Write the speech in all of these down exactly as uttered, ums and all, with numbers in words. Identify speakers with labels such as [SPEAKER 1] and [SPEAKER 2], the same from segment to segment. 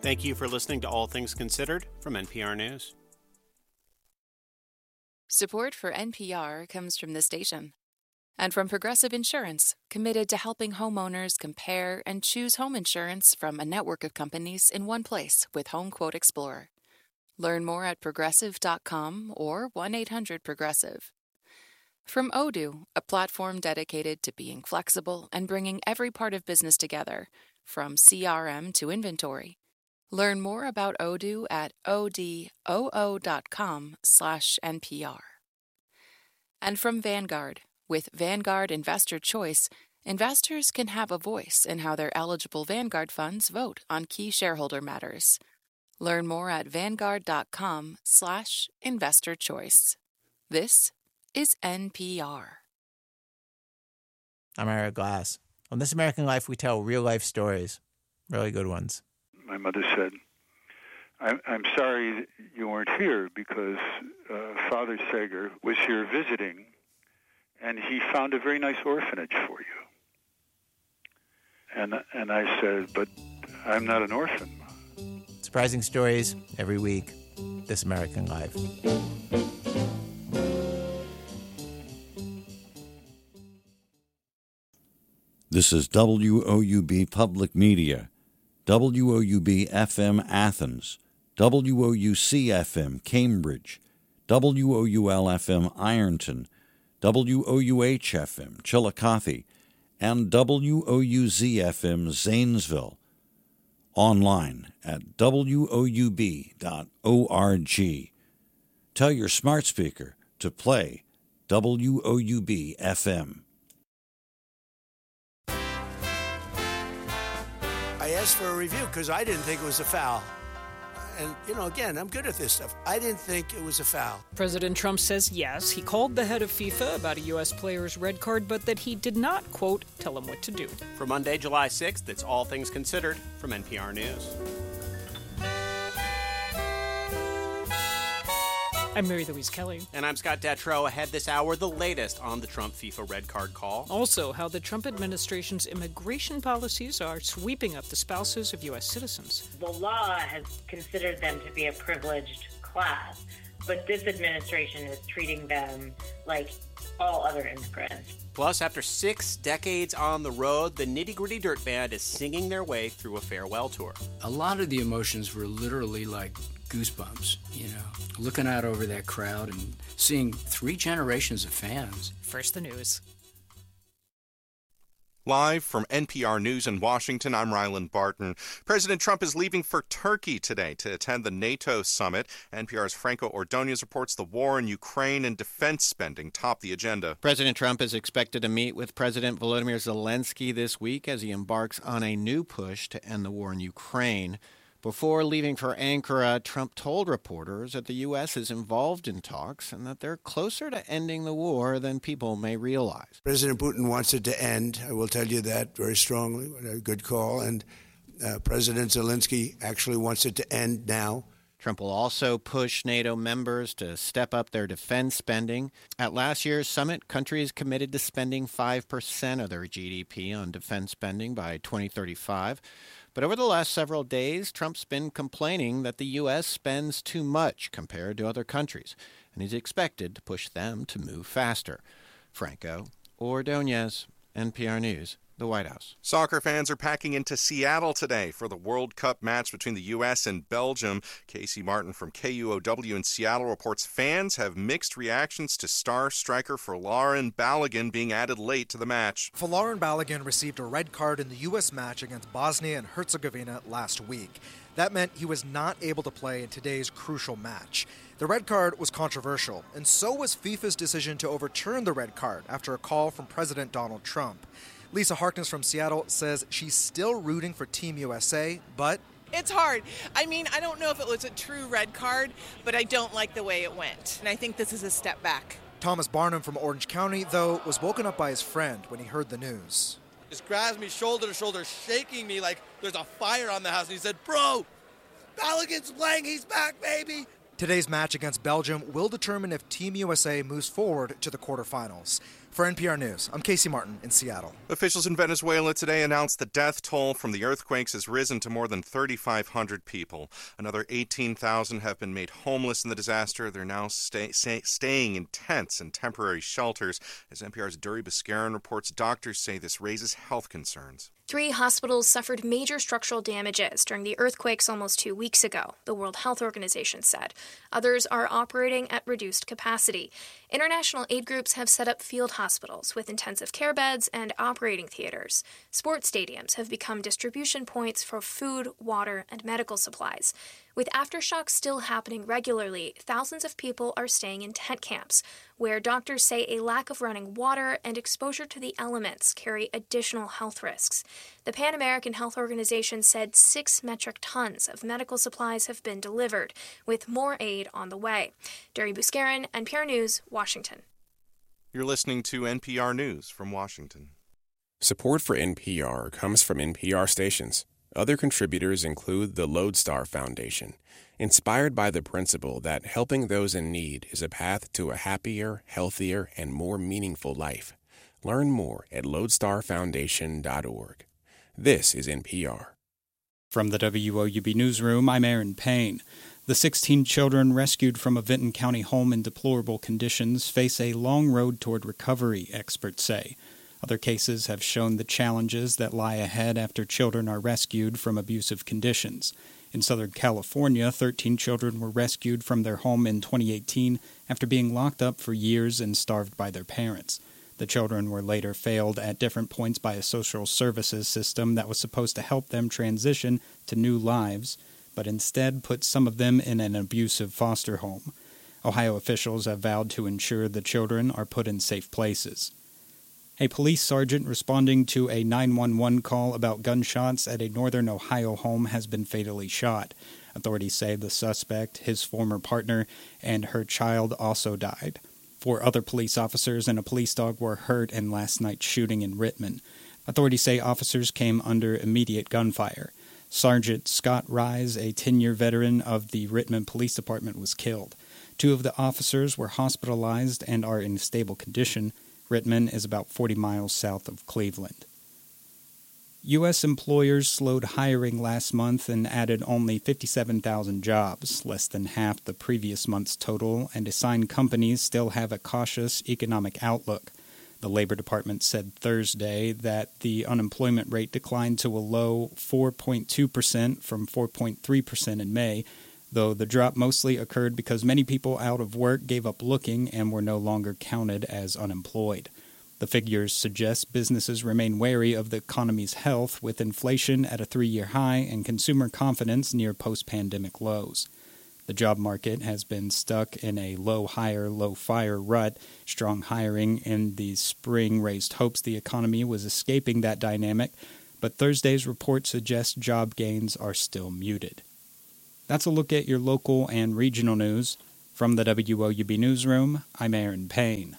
[SPEAKER 1] Thank you for listening to All Things Considered from N P R News.
[SPEAKER 2] Support for N P R comes from this station and from Progressive Insurance, committed to helping homeowners compare and choose home insurance from a network of companies in one place with Home Quote Explorer. Learn more at progressive dot com or one eight hundred progressive. From Odoo, a platform dedicated to being flexible and bringing every part of business together, from C R M to inventory. Learn more about Odoo at odoo dot com slash N P R. And from Vanguard, with Vanguard Investor Choice, investors can have a voice in how their eligible Vanguard funds vote on key shareholder matters. Learn more at vanguard dot com slash investor choice. This is N P R.
[SPEAKER 3] I'm Ira Glass. On This American Life, we tell real-life stories, really good ones.
[SPEAKER 4] My mother said, I'm, I'm sorry you weren't here because uh, Father Sager was here visiting, and he found a very nice orphanage for you. And, and I said, but I'm not an orphan.
[SPEAKER 3] Surprising stories every week. This American Life.
[SPEAKER 5] This is W O U B Public Media, W O U B F M Athens, W O U C F M Cambridge, W O U L F M Ironton, W O U H F M Chillicothe, and W O U Z F M Zanesville. Online at W O U B dot org. Tell your smart speaker to play W O U B F M.
[SPEAKER 6] I asked for a review because I didn't think it was a foul. And, you know, again, I'm good at this stuff. I didn't think it was a foul.
[SPEAKER 7] President Trump says yes, he called the head of FIFA about a U S player's red card, but that he did not, quote, tell him what to do.
[SPEAKER 1] For Monday, July sixth, it's All Things Considered from N P R News.
[SPEAKER 7] I'm Mary Louise Kelly.
[SPEAKER 1] And I'm Scott Detrow. Ahead this hour, the latest on the Trump FIFA red card call.
[SPEAKER 7] Also, how the Trump administration's immigration policies are sweeping up the spouses of U S citizens.
[SPEAKER 8] The law has considered them to be a privileged class, but this administration is treating them like all other immigrants.
[SPEAKER 1] Plus, after six decades on the road, the Nitty Gritty Dirt Band is singing their way through a farewell tour.
[SPEAKER 9] A lot of the emotions were literally like goosebumps, you know, looking out over that crowd and seeing three generations of fans.
[SPEAKER 7] First, the news.
[SPEAKER 10] Live from N P R News in Washington, I'm Ryland Barton. President Trump is leaving for Turkey today to attend the NATO summit. N P R's Franco Ordonez reports the war in Ukraine and defense spending top the agenda.
[SPEAKER 11] President Trump is expected to meet with President Volodymyr Zelensky this week as he embarks on a new push to end the war in Ukraine. Before leaving for Ankara, Trump told reporters that the U S is involved in talks and that they're closer to ending the war than people may realize.
[SPEAKER 6] President Putin wants it to end. I will tell you that very strongly. A good call. And uh, President Zelensky actually wants it to end now.
[SPEAKER 11] Trump will also push NATO members to step up their defense spending. At last year's summit, countries committed to spending five percent of their G D P on defense spending by twenty thirty-five. But over the last several days, Trump's been complaining that the U S spends too much compared to other countries, and he's expected to push them to move faster. Franco Ordonez, N P R News, the White House.
[SPEAKER 10] Soccer fans are packing into Seattle today for the World Cup match between the U S and Belgium. Casey Martin from K U O W in Seattle reports fans have mixed reactions to star striker Folarin Balogun being added late to the match.
[SPEAKER 12] Folarin Balogun received a red card in the U S match against Bosnia and Herzegovina last week. That meant he was not able to play in today's crucial match. The red card was controversial, and so was FIFA's decision to overturn the red card after a call from President Donald Trump. Lisa Harkness from Seattle says she's still rooting for Team U S A, but
[SPEAKER 13] it's hard. I mean, I don't know if it was a true red card, but I don't like the way it went. And I think this is a step back.
[SPEAKER 12] Thomas Barnum from Orange County, though, was woken up by his friend when he heard the news.
[SPEAKER 14] Just grabs me shoulder to shoulder, shaking me like there's a fire on the house. And he said, bro, Balogun's playing, he's back, baby.
[SPEAKER 12] Today's match against Belgium will determine if Team U S A moves forward to the quarterfinals. For N P R News, I'm Casey Martin in Seattle.
[SPEAKER 10] Officials in Venezuela today announced the death toll from the earthquakes has risen to more than thirty-five hundred people. Another eighteen thousand have been made homeless in the disaster. They're now stay, stay, staying in tents and temporary shelters. As N P R's Duri Bascarin reports, doctors say this raises health concerns.
[SPEAKER 15] Three hospitals suffered major structural damages during the earthquakes almost two weeks ago, the World Health Organization said. Others are operating at reduced capacity. International aid groups have set up field hospitals with intensive care beds and operating theaters. Sports stadiums have become distribution points for food, water, and medical supplies. With aftershocks still happening regularly, thousands of people are staying in tent camps, where doctors say a lack of running water and exposure to the elements carry additional health risks. The Pan American Health Organization said six metric tons of medical supplies have been delivered, with more aid on the way. Duri Bascarin, N P R News, Washington.
[SPEAKER 10] You're listening to N P R News from Washington.
[SPEAKER 16] Support for N P R comes from N P R stations. Other contributors include the Lodestar Foundation, inspired by the principle that helping those in need is a path to a happier, healthier, and more meaningful life. Learn more at lodestar foundation dot org. This is N P R.
[SPEAKER 17] From the W O U B Newsroom, I'm Aaron Payne. The sixteen children rescued from a Vinton County home in deplorable conditions face a long road toward recovery, experts say. Other cases have shown the challenges that lie ahead after children are rescued from abusive conditions. In Southern California, thirteen children were rescued from their home in twenty eighteen after being locked up for years and starved by their parents. The children were later failed at different points by a social services system that was supposed to help them transition to new lives, but instead put some of them in an abusive foster home. Ohio officials have vowed to ensure the children are put in safe places. A police sergeant responding to a nine one one call about gunshots at a northern Ohio home has been fatally shot. Authorities say the suspect, his former partner, and her child also died. Four other police officers and a police dog were hurt in last night's shooting in Rittman. Authorities say officers came under immediate gunfire. Sergeant Scott Rise, a ten-year veteran of the Rittman Police Department, was killed. Two of the officers were hospitalized and are in stable condition. Rittman is about forty miles south of Cleveland. U S employers slowed hiring last month and added only fifty-seven thousand jobs, less than half the previous month's total, and assigned companies still have a cautious economic outlook. The Labor Department said Thursday that the unemployment rate declined to a low four point two percent from four point three percent in May, though the drop mostly occurred because many people out of work gave up looking and were no longer counted as unemployed. The figures suggest businesses remain wary of the economy's health, with inflation at a three-year high and consumer confidence near post-pandemic lows. The job market has been stuck in a low-hire, low-fire rut. Strong hiring in the spring raised hopes the economy was escaping that dynamic, but Thursday's report suggests job gains are still muted. That's a look at your local and regional news. From the W O U B Newsroom, I'm Aaron Payne.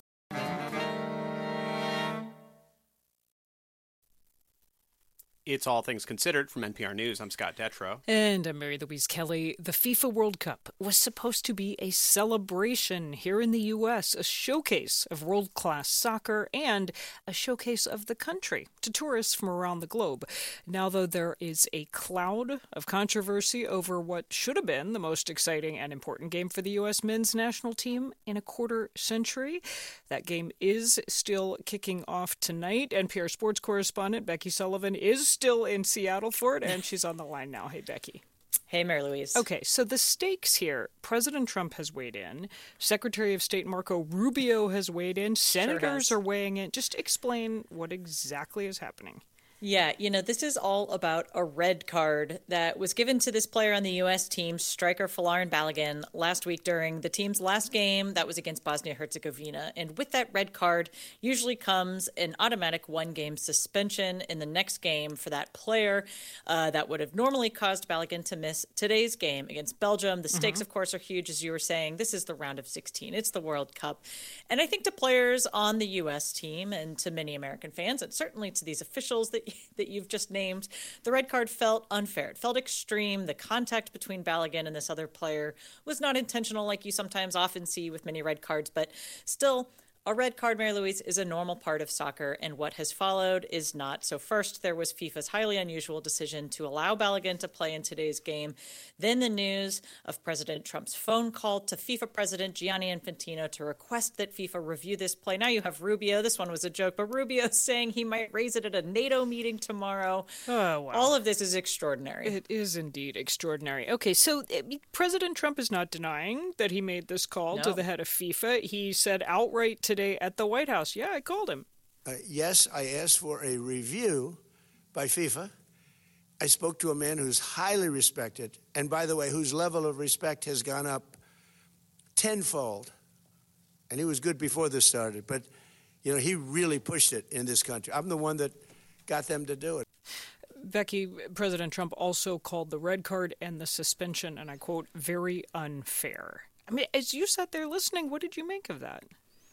[SPEAKER 1] It's All Things Considered from N P R News. I'm Scott Detrow.
[SPEAKER 7] And I'm Mary Louise Kelly. The FIFA World Cup was supposed to be a celebration here in the U S, a showcase of world-class soccer and a showcase of the country to tourists from around the globe. Now, though, there is a cloud of controversy over what should have been the most exciting and important game for the U S men's national team in a quarter century. That game is still kicking off tonight. N P R sports correspondent Becky Sullivan is still in Seattle for it, and she's on the line now. Hey, Becky.
[SPEAKER 18] Hey, Mary Louise.
[SPEAKER 7] Okay, so the stakes here. President Trump has weighed in. Secretary of State Marco Rubio has weighed in. Senators
[SPEAKER 18] sure
[SPEAKER 7] are weighing in. Just explain what exactly is happening.
[SPEAKER 18] Yeah, you know, this is all about a red card that was given to this player on the U S team, striker Folarin Balogun, last week during the team's last game that was against Bosnia-Herzegovina. And with that red card usually comes an automatic one-game suspension in the next game for that player. Uh, that would have normally caused Balogun to miss today's game against Belgium. The stakes, mm-hmm. of course, are huge, as you were saying. This is the round of sixteen. It's the World Cup. And I think to players on the U S team and to many American fans, and certainly to these officials that that you've just named, the red card felt unfair. It felt extreme. The contact between Balogun and this other player was not intentional, like you sometimes often see with many red cards, but still A red card, Mary Louise, is a normal part of soccer, and what has followed is not. So first, there was FIFA's highly unusual decision to allow Balogun to play in today's game. Then the news of President Trump's phone call to FIFA President Gianni Infantino to request that FIFA review this play. Now you have Rubio. This one was a joke, but Rubio saying he might raise it at a NATO meeting tomorrow.
[SPEAKER 7] Oh, wow.
[SPEAKER 18] All of this is extraordinary.
[SPEAKER 7] It is indeed extraordinary. Okay, so uh, President Trump is not denying that he made this call
[SPEAKER 18] No.
[SPEAKER 7] to the head of FIFA. He said outright today at the White House, yeah, I called him.
[SPEAKER 6] Uh, yes, I asked for a review by FIFA. I spoke to a man who's highly respected, and by the way, whose level of respect has gone up tenfold. And he was good before this started, but, you know, he really pushed it in this country. I'm the one that got them to do it.
[SPEAKER 7] Becky, President Trump also called the red card and the suspension, and I quote, very unfair. I mean, as you sat there listening, what did you make of that?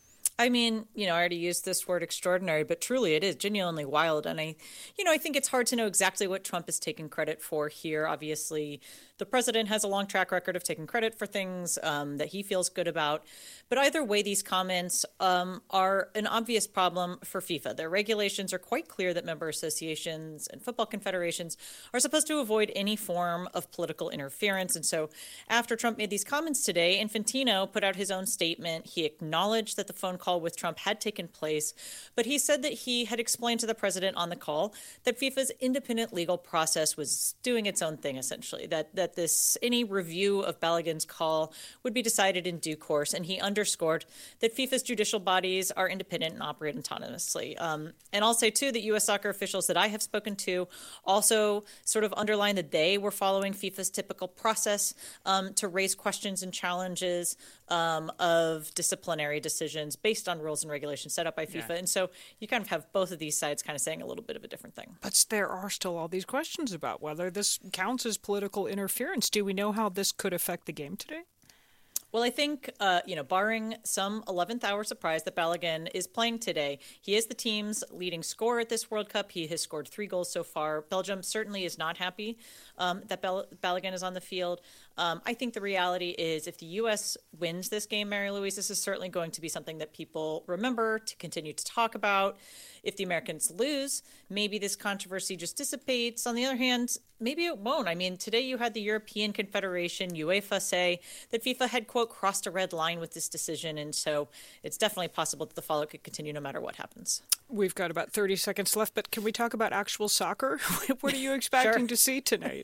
[SPEAKER 18] I mean, you know, I already used this word extraordinary, but truly it is genuinely wild. And I, you know, I think it's hard to know exactly what Trump is taking credit for here. Obviously, the president has a long track record of taking credit for things um, that he feels good about. But either way, these comments um, are an obvious problem for FIFA. Their regulations are quite clear that member associations and football confederations are supposed to avoid any form of political interference. And so after Trump made these comments today, Infantino put out his own statement. He acknowledged that the phone call with Trump had taken place, but he said that he had explained to the president on the call that FIFA's independent legal process was doing its own thing, essentially, that that this any review of Balogun's call would be decided in due course. And he underscored that FIFA's judicial bodies are independent and operate autonomously. Um, and I'll say, too, that U S soccer officials that I have spoken to also sort of underlined that they were following FIFA's typical process um, to raise questions and challenges um, of disciplinary decisions based on rules and regulations set up by FIFA.
[SPEAKER 7] Yeah.
[SPEAKER 18] And so you kind of have both of these sides kind of saying a little bit of a different thing.
[SPEAKER 7] But there are still all these questions about whether this counts as political interference. Do we know how this could affect the game today?
[SPEAKER 18] Well, I think, uh, you know, barring some eleventh hour surprise that Balogun is playing today, he is the team's leading scorer at this World Cup. He has scored three goals so far. Belgium certainly is not happy um, that Bal- Balogun is on the field. Um, I think the reality is if the U S wins this game, Mary Louise, this is certainly going to be something that people remember, to continue to talk about. If the Americans lose, maybe this controversy just dissipates. On the other hand, maybe it won't. I mean, today you had the European Confederation, UEFA, say that FIFA had, quote, crossed a red line with this decision. And so it's definitely possible that the fallout could continue no matter what happens.
[SPEAKER 7] We've got about thirty seconds left, but can we talk about actual soccer? What are you expecting
[SPEAKER 18] Sure.
[SPEAKER 7] to see tonight?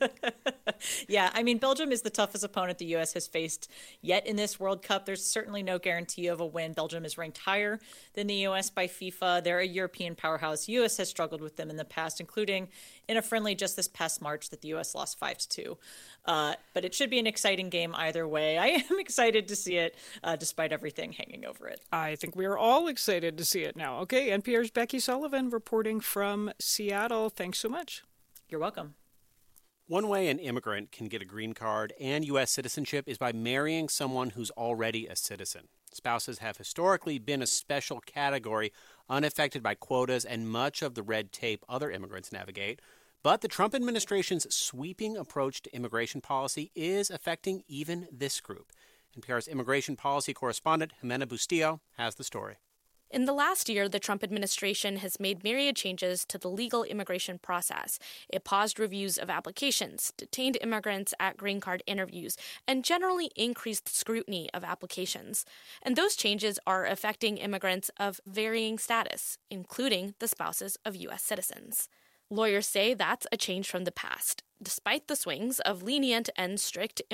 [SPEAKER 18] Yeah, I mean, Belgium is the toughest opponent the U S has faced yet in this World Cup. There's certainly no guarantee of a win. Belgium is ranked higher than the U S by FIFA. They're a European powerhouse. U S has struggled with them in the past, including in a friendly just this past March that the U S lost five to two. Uh, but it should be an exciting game either way. I am excited to see it, uh, despite everything hanging over it.
[SPEAKER 7] I think we are all excited to see it now. Okay, N P R's Becky Sullivan reporting from Seattle. Thanks so much.
[SPEAKER 18] You're welcome.
[SPEAKER 1] One way an immigrant can get a green card and U S citizenship is by marrying someone who's already a citizen. Spouses have historically been a special category, unaffected by quotas and much of the red tape other immigrants navigate. But the Trump administration's sweeping approach to immigration policy is affecting even this group. N P R's immigration policy correspondent Jimena Bustillo has the story.
[SPEAKER 19] In the last year, the Trump administration has made myriad changes to the legal immigration process. It paused reviews of applications, detained immigrants at green card interviews, and generally increased scrutiny of applications. And those changes are affecting immigrants of varying status, including the spouses of U S citizens. Lawyers say that's a change from the past. Despite the swings of lenient and strict